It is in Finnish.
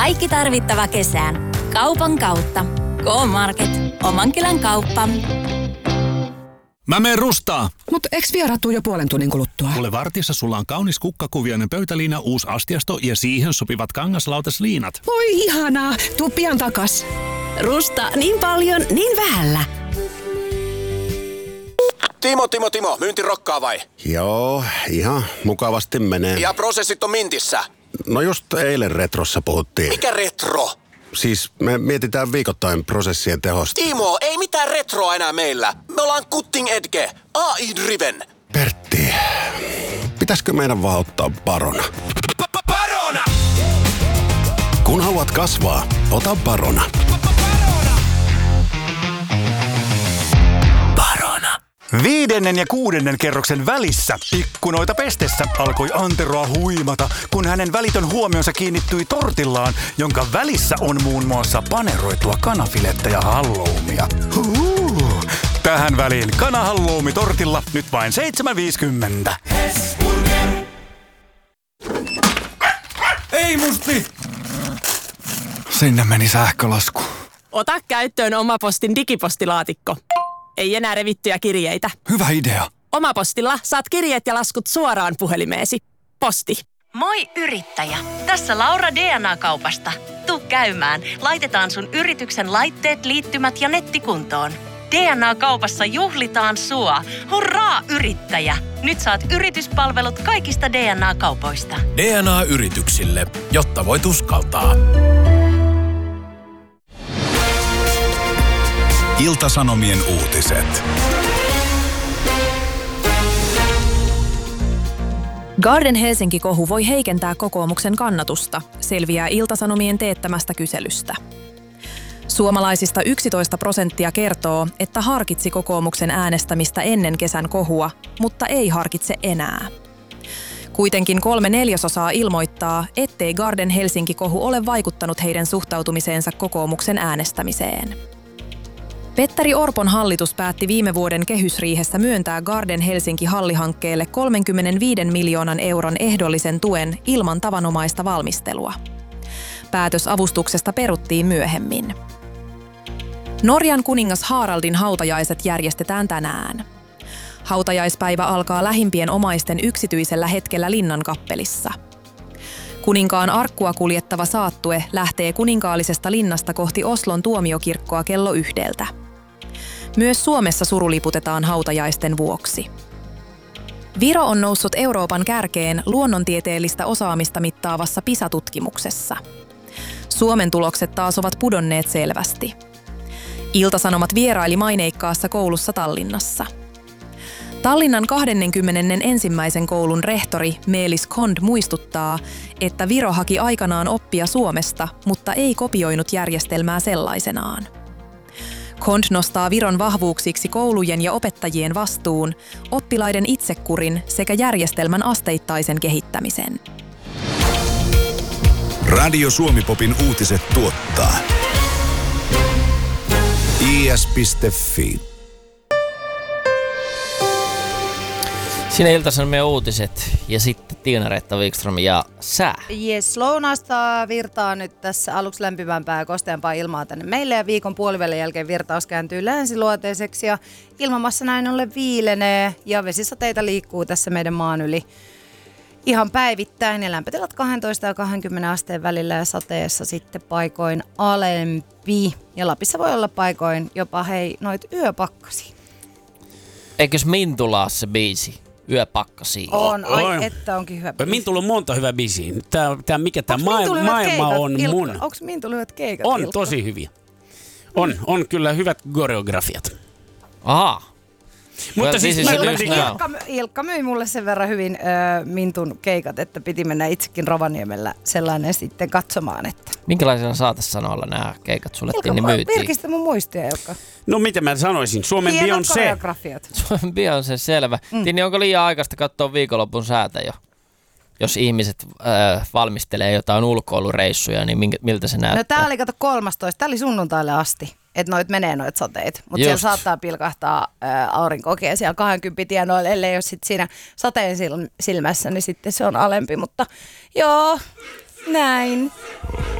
Kaikki tarvittava kesään. Kaupan kautta. K-Market. Oman kylän kauppa. Mä meen rustaa. Mut eks vieraat tuu jo puolen tunnin kuluttua? Kuule, vartissa sulla on kaunis kukkakuvioinen pöytäliina, uusi astiasto ja siihen sopivat kangaslautasliinat. Oi ihanaa, tuu pian takas. Rusta niin paljon, niin vähällä. Timo, myynti rokkaa vai? Joo, ihan mukavasti menee. Ja prosessit on mintissä? No just eilen Retrossa puhuttiin. Mikä retro? Siis me mietitään viikoittain prosessien tehosta. Timo, ei mitään retroa enää meillä. Me ollaan cutting edge, AI-driven. Pertti, pitäisikö meidän vaan ottaa Barona? Barona! Kun haluat kasvaa, ota Barona. Barona. 5. ja 6. kerroksen välissä ikkunoita pestessä alkoi Anteroa huimata, kun hänen välitön huomionsa kiinnittyi tortillaan, jonka välissä on muun muassa paneroitua kanafilettä ja halloumia. Tähän väliin kanahalloumi tortilla nyt vain 7,50. Ei musti! Sinne meni sähkölasku. Ota käyttöön Omapostin digipostilaatikko. Ei enää revittyjä kirjeitä. Hyvä idea. Omapostilla saat kirjeet ja laskut suoraan puhelimeesi. Posti. Moi yrittäjä! Tässä Laura DNA-kaupasta. Tuu käymään. Laitetaan sun yrityksen laitteet, liittymät ja nettikuntoon. DNA-kaupassa juhlitaan sua. Hurraa yrittäjä! Nyt saat yrityspalvelut kaikista DNA-kaupoista. DNA-yrityksille, jotta voit uskaltaa. Ilta-Sanomien uutiset. Garden Helsinki-kohu voi heikentää kokoomuksen kannatusta, selviää Ilta-Sanomien teettämästä kyselystä. Suomalaisista 11% kertoo, että harkitsi kokoomuksen äänestämistä ennen kesän kohua, mutta ei harkitse enää. Kuitenkin 3/4 ilmoittaa, ettei Garden Helsinki-kohu ole vaikuttanut heidän suhtautumiseensa kokoomuksen äänestämiseen. Petteri Orpon hallitus päätti viime vuoden kehysriihessä myöntää Garden Helsinki-hallihankkeelle 35 miljoonan euron ehdollisen tuen ilman tavanomaista valmistelua. Päätös avustuksesta peruttiin myöhemmin. Norjan kuningas Haraldin hautajaiset järjestetään tänään. Hautajaispäivä alkaa lähimpien omaisten yksityisellä hetkellä Linnankappelissa. Kuninkaan arkkua kuljettava saattue lähtee kuninkaallisesta linnasta kohti Oslon tuomiokirkkoa kello 1. Myös Suomessa suruliputetaan hautajaisten vuoksi. Viro on noussut Euroopan kärkeen luonnontieteellistä osaamista mittaavassa PISA-tutkimuksessa. Suomen tulokset taas ovat pudonneet selvästi. Ilta-Sanomat vieraili maineikkaassa koulussa Tallinnassa. Tallinnan 21. koulun rehtori Meelis Kond muistuttaa, että Viro haki aikanaan oppia Suomesta, mutta ei kopioinut järjestelmää sellaisenaan. Kond nostaa Viron vahvuuksiksi koulujen ja opettajien vastuun, oppilaiden itsekurin sekä järjestelmän asteittaisen kehittämisen. Radio Suomi-popin uutiset tuottaa is.fi. Siinä Ilta-Sanomien uutiset ja sitten Tiina-Reetta Wikström ja sää. Jes, lounasta virtaa nyt tässä aluksi lämpimämpää ja kosteampaa ilmaa tänne meille ja viikon puolivälin jälkeen virtaus kääntyy länsiluoteiseksi ja ilmamassa näin ollen viilenee ja vesisateita liikkuu tässä meidän maan yli ihan päivittäin ja lämpötilat 12 ja 20 asteen välillä ja sateessa sitten paikoin alempi ja Lapissa voi olla paikoin jopa noit yöpakkasi. Eikös Mintulaa se biisi? Yöpakkasi. On, ai että onkin hyvä biisi. Mintulla on monta hyvää biisiä. Tää maailma on mun. Onko Mintulla hyvät keikat? On, Ilkka? tosi hyviä. On kyllä hyvät koreografiat. Aha. Mutta siis Ilkka myi mulle sen verran hyvin Mintun keikat, että piti mennä itsekin Rovaniemellä sellainen sitten katsomaan. Että. Minkälaisilla saatesanoilla nämä keikat sulle myytiin? Virkistä mun muistia, Ilkka. No mitä mä sanoisin? Suomen hienot Beyoncé. Koreografiat. Suomen Beyoncé, selvä. Tini, onko liian aikaista katsoa viikonlopun säätä jo? Jos ihmiset valmistelee jotain ulkoilureissuja, niin miltä se näyttää? No tää oli 13. Tää oli sunnuntaille asti. Että noit menee noit sateet. Mutta siellä saattaa pilkahtaa aurinkokin siellä 20 tienoilla, ellei ole sit siinä sateen silmässä, niin sitten se on alempi. Mutta joo, näin.